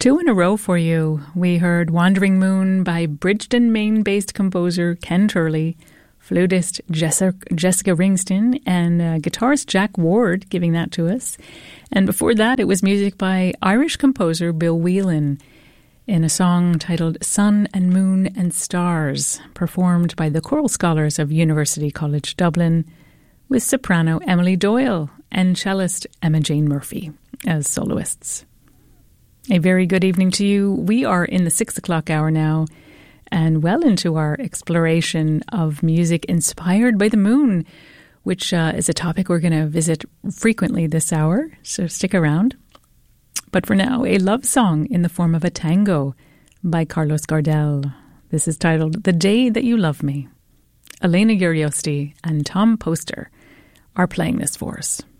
Two in a row for you. We heard Wandering Moon by Bridgeton, Maine-based composer Ken Turley, flutist Jessica Ringston, and guitarist Jack Ward giving that to us. And before that, it was music by Irish composer Bill Whelan in a song titled Sun and Moon and Stars, performed by the choral scholars of University College Dublin, with soprano Emily Doyle and cellist Emma Jane Murphy as soloists. A very good evening to you. We are in the 6 o'clock hour now and well into our exploration of music inspired by the moon, which is a topic we're going to visit frequently this hour, so stick around. But for now, a love song in the form of a tango by Carlos Gardel. This is titled The Day That You Love Me. Elena Uriosti and Tom Poster are playing this for us.